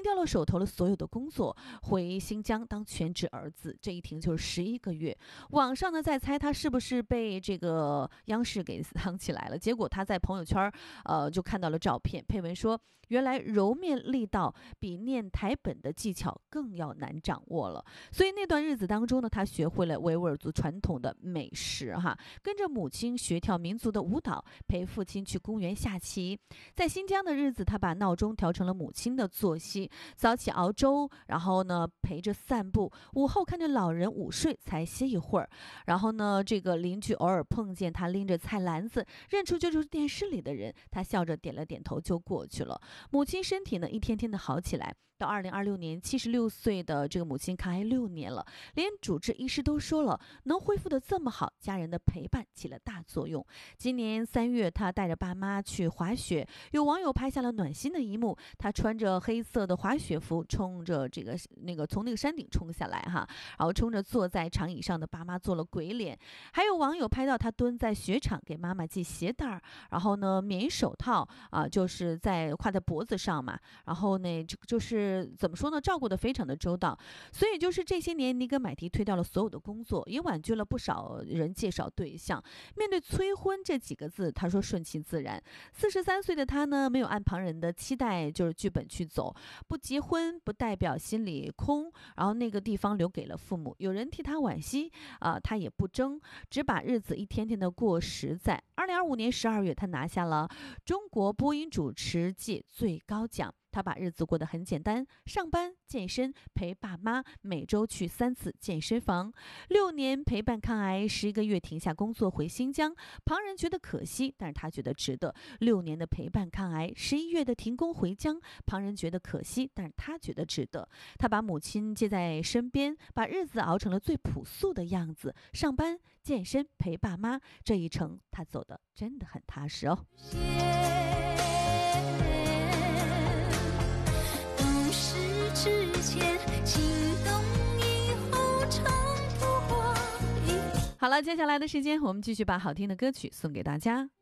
掉了手头的所有的工作，回新疆当全职儿子，这一停就是11个月。网上呢在猜他是不是被这个央视给藏起来了，结果他在朋友圈就看到了照片，配文说原来揉面力道比念台本的技巧更要难掌握了。所以那段日子当中呢，他学会了维吾尔族传统的美食跟着母亲学跳民族的舞蹈，陪父亲去公园下棋。在新疆的日子，他把闹钟调成了母亲的作息，早起熬粥，然后呢陪着散步，午后看着老人午睡才歇一会儿。然后呢，这个邻居偶尔碰见他拎着菜篮子，认出这就是电视里的人，他笑着点了点头就过去了。母亲身体呢一天天的好起来，到2026年76岁的这个母亲抗癌6年了，连主治医师都说了，能恢复的这么好，家人的陪伴起了大作用。今年3月，他带着爸妈去滑雪，有网友拍下了暖心的一幕，他穿着黑色的滑雪服，冲着从那个山顶冲下来然后冲着坐在长椅上的爸妈做了鬼脸。还有网友拍到他蹲在雪场给妈妈系鞋带，然后呢棉衣手套就是挎在脖子上嘛，然后呢就是怎么说呢，照顾得非常的周到。所以就是这些年，尼格买提推掉了所有的工作，也婉拒了不少人介绍对象。面对催婚这几个字，他说顺其自然。43岁的他呢，没有按旁人的期待就是剧本去走，不结婚不代表心里空，然后那个地方留给了父母，有人替他惋惜他也不争，只把日子一天天的过实在。2025年12月，他拿下了中国播音主持界最高奖。他把日子过得很简单，上班、健身、陪爸妈，每周去3次健身房。6年陪伴抗癌，11个月停下工作回新疆。旁人觉得可惜，但是他觉得值得。6年的陪伴抗癌，11月的停工回疆，旁人觉得可惜，但是他觉得值得。他把母亲接在身边，把日子熬成了最朴素的样子。上班、健身、陪爸妈，这一程他走得真的很踏实哦。好了，接下来的时间我们继续把好听的歌曲送给大家。